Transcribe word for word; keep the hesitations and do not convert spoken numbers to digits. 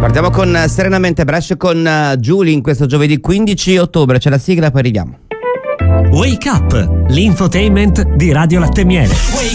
Partiamo con Serenamente Brescia con Giulia in questo giovedì quindici ottobre. C'è la sigla, poi arriviamo. Wake Up, l'infotainment di Radio Latte Miele.